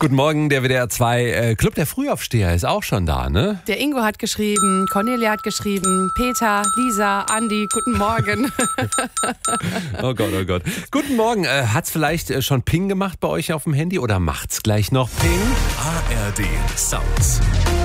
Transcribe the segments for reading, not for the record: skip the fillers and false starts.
Guten Morgen, der WDR 2 Club der Frühaufsteher ist auch schon da, ne? Der Ingo hat geschrieben, Cornelia hat geschrieben, Peter, Lisa, Andi, guten Morgen. Oh Gott, oh Gott. Guten Morgen, hat's vielleicht schon Ping gemacht bei euch auf dem Handy oder macht's gleich noch Ping? ARD Sounds.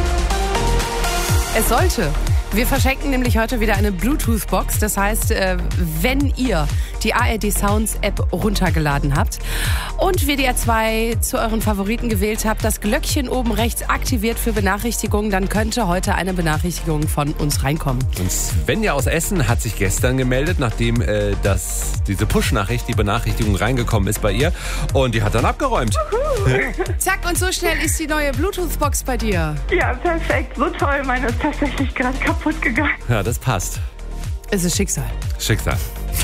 Es sollte. Wir verschenken nämlich heute wieder eine Bluetooth-Box. Das heißt, wenn ihr die ARD Sounds App runtergeladen habt und WDR 2 zu euren Favoriten gewählt habt, das Glöckchen oben rechts aktiviert für Benachrichtigungen, dann könnte heute eine Benachrichtigung von uns reinkommen. Und Svenja aus Essen hat sich gestern gemeldet, nachdem diese Push-Nachricht, die Benachrichtigung reingekommen ist bei ihr. Und die hat dann abgeräumt. Zack, und so schnell ist die neue Bluetooth-Box bei dir. Ja, perfekt. So toll. Meine ist tatsächlich gerade kaputt gegangen. Ja, das passt. Es ist Schicksal. Schicksal.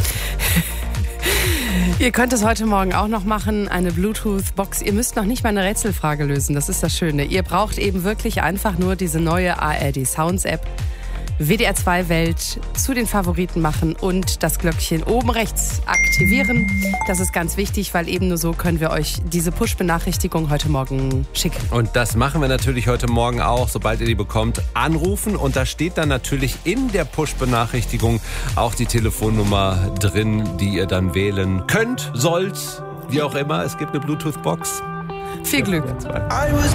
Ihr könnt es heute Morgen auch noch machen, eine Bluetooth-Box. Ihr müsst noch nicht mal eine Rätselfrage lösen, das ist das Schöne. Ihr braucht eben wirklich einfach nur diese neue ARD Sounds App. WDR 2 Welt zu den Favoriten machen und das Glöckchen oben rechts aktivieren. Das ist ganz wichtig, weil eben nur so können wir euch diese Push-Benachrichtigung heute Morgen schicken. Und das machen wir natürlich heute Morgen auch, sobald ihr die bekommt, anrufen. Und da steht dann natürlich in der Push-Benachrichtigung auch die Telefonnummer drin, die ihr dann wählen könnt, sollt, wie auch immer. Es gibt eine Bluetooth-Box. Viel Glück.